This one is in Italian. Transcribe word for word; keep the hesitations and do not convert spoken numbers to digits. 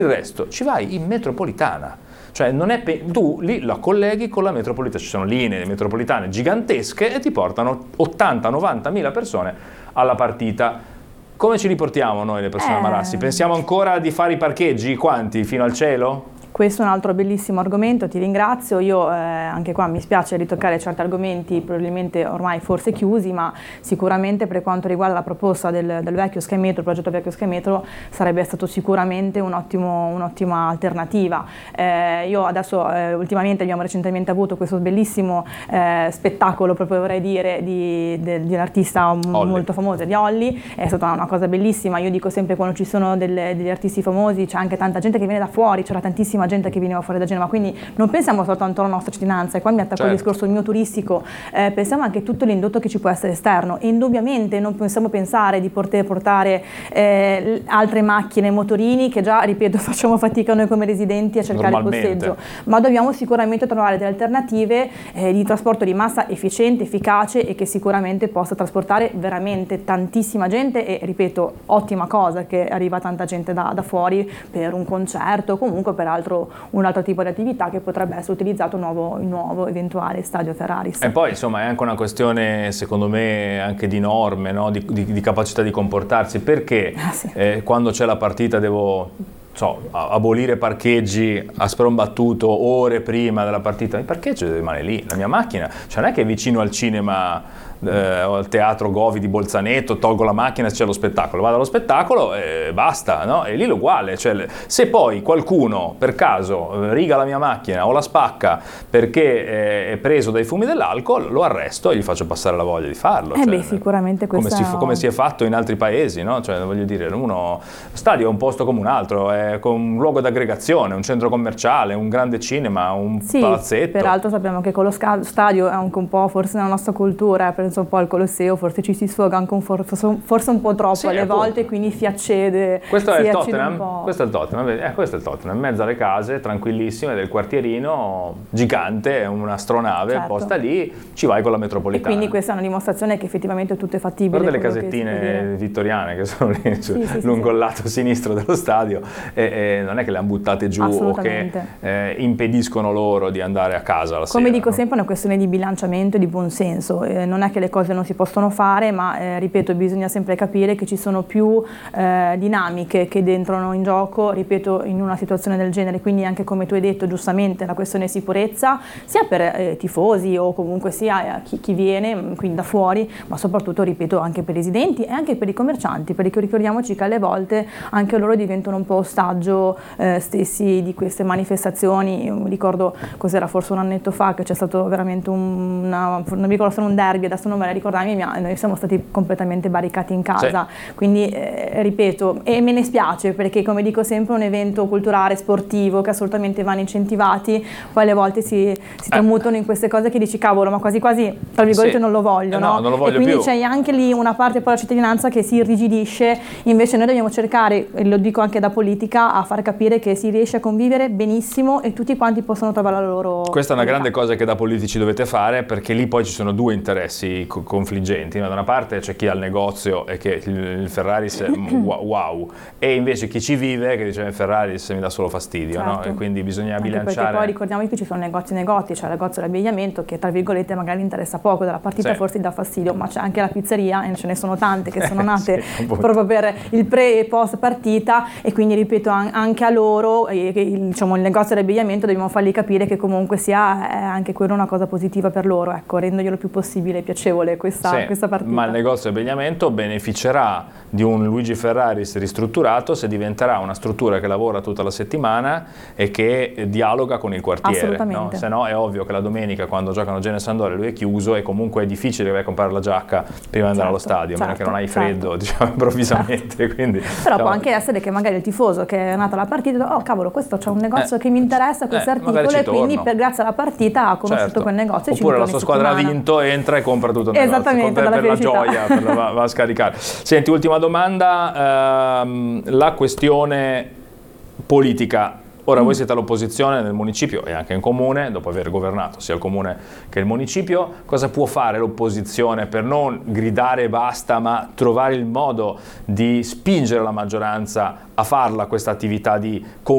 il resto ci vai in metropolitana. Cioè non è pe- tu lì la colleghi con la metropolitana, ci sono linee metropolitane gigantesche e ti portano ottanta novanta mila persone alla partita. Come ci riportiamo noi le persone eh. a Marassi? Pensiamo ancora di fare i parcheggi? Quanti? Fino al cielo? Questo è un altro bellissimo argomento, ti ringrazio. Io eh, anche qua mi spiace ritoccare certi argomenti probabilmente ormai forse chiusi, ma sicuramente per quanto riguarda la proposta del, del vecchio Sky Metro, il progetto vecchio Sky Metro, sarebbe stato sicuramente un ottimo, un'ottima alternativa. Eh, io adesso eh, ultimamente abbiamo recentemente avuto questo bellissimo eh, spettacolo, proprio vorrei dire, di, de, di un artista molto famoso, di Olly. È stata una cosa bellissima. Io dico sempre, quando ci sono delle, degli artisti famosi c'è anche tanta gente che viene da fuori, c'era tantissima gente che veniva fuori da Genova, quindi non pensiamo soltanto alla nostra cittadinanza, e qua mi attacco certo. al discorso mio turistico, eh, pensiamo anche a tutto l'indotto che ci può essere esterno, e indubbiamente non possiamo pensare di poter portare eh, altre macchine, motorini, che già, ripeto, facciamo fatica noi come residenti a cercare il posteggio, ma dobbiamo sicuramente trovare delle alternative eh, di trasporto di massa efficiente, efficace e che sicuramente possa trasportare veramente tantissima gente, e ripeto, ottima cosa che arriva tanta gente da, da fuori per un concerto o comunque per altro un altro tipo di attività che potrebbe essere utilizzato il nuovo, il nuovo eventuale stadio Ferraris. E poi insomma è anche una questione, secondo me, anche di norme, no? di, di, di capacità di comportarsi, perché ah, sì. eh, quando c'è la partita devo so, abolire parcheggi a sprombattuto ore prima della partita, il parcheggio rimane lì, la mia macchina, cioè non è che è vicino al cinema eh, o al teatro Govi di Bolzaneto, tolgo la macchina e c'è lo spettacolo, vado allo spettacolo e basta, no? E lì è uguale, cioè, se poi qualcuno per caso riga la mia macchina o la spacca perché è preso dai fumi dell'alcol, lo arresto e gli faccio passare la voglia di farlo. Eh cioè, beh, sicuramente come questo si, come si è fatto in altri paesi, no? Cioè, voglio dire, uno, lo stadio è un posto come un altro, è un luogo d'aggregazione, un centro commerciale, un grande cinema, un sì, palazzetto. Peraltro sappiamo che con lo stadio è anche un po', forse nella nostra cultura, penso un po' al Colosseo, forse ci si sfoga anche un for- forse un po' troppo sì, alle appunto. volte, quindi si accede. Questo si è il accede Tottenham, questo è il Tottenham, eh, questo è il Tottenham, in mezzo alle case, tranquillissime, del quartierino, gigante, un'astronave certo. posta lì, ci vai con la metropolitana. E quindi questa è una dimostrazione che effettivamente tutto è fattibile. Guarda le casettine vittoriane che sono lì sì, sì, lungo sì, il lato sinistro dello stadio, e, e non è che le hanno buttate giù o che eh, impediscono loro di andare a casa la Come sera, dico no? sempre, è una questione di bilanciamento e di buonsenso, eh, non è che le cose non si possono fare, ma eh, ripeto, bisogna sempre capire che ci sono più eh, dinamiche che entrano in gioco, ripeto, in una situazione del genere, quindi anche come tu hai detto giustamente la questione sicurezza, sia per eh, tifosi o comunque sia eh, chi, chi viene, quindi da fuori, ma soprattutto, ripeto, anche per i residenti e anche per i commercianti, perché ricordiamoci che alle volte anche loro diventano un po' ostaggio eh, stessi di queste manifestazioni. Io mi ricordo cos'era, forse un annetto fa, che c'è stato veramente un, una, non mi ricordo se era un derby, adesso non me la ricordarmi, noi siamo stati completamente barricati in casa, sì. quindi eh, ripeto, e me ne spiace perché, come dico sempre, un evento culturale, sportivo, che assolutamente vanno incentivati, poi alle volte si, si tramutano in queste cose che dici cavolo, ma quasi quasi tra virgolette sì. non lo voglio, eh no? no? Non lo voglio e quindi più. c'è anche lì una parte poi della cittadinanza che si irrigidisce, invece noi dobbiamo cercare, e lo dico anche da politica, a far capire che si riesce a convivere benissimo e tutti quanti possono trovare la loro... Questa è una grande cosa che da politici dovete fare, perché lì poi ci sono due interessi co- confliggenti. Da una parte c'è chi ha il negozio e che il, il Ferraris wow, e invece chi ci vive che dice il Ferraris mi dà solo fastidio, certo. no? E quindi bisogna anche bilanciare. Perché poi ricordiamo che ci sono negozi e negozi, c'è cioè il negozio dell'abbigliamento che tra virgolette magari interessa poco della partita, sì. forse dà fastidio, ma c'è anche la pizzeria e ce ne sono tante che sono nate sì, proprio per il pre e post partita, e quindi ripeto anche a loro il, diciamo, il negozio dell'abbigliamento dobbiamo fargli capire che comunque sia eh, anche quello una cosa positiva per loro, ecco, rendoglielo più possibile piacevole questa, sì, questa partita. Ma il negozio di abbigliamento beneficerà di un Luigi Ferraris ristrutturato se diventerà una struttura che lavora tutta la settimana e che dialoga con il quartiere, no? Se no è ovvio che la domenica quando giocano Genoa e Sampdoria lui è chiuso e comunque è difficile che vai a comprare la giacca prima di andare certo, allo stadio, a meno certo, che non hai freddo certo. diciamo improvvisamente certo. quindi, però diciamo, può anche essere che magari il tifoso che è nato alla partita, oh cavolo, questo c'è un negozio eh, che mi interessa, questo eh, articolo, e quindi per, grazie alla partita ha conosciuto certo. quel negozio. Oppure la sua squadra ha vinto, entra e compra tutto il negozio. Esattamente, per, per la felicità. gioia, per la, va, va a scaricare. Senti, ultima domanda, ehm, la questione politica. Ora voi siete all'opposizione nel municipio e anche in comune, dopo aver governato sia il comune che il municipio. Cosa può fare l'opposizione per non gridare basta, ma trovare il modo di spingere la maggioranza a farla questa attività di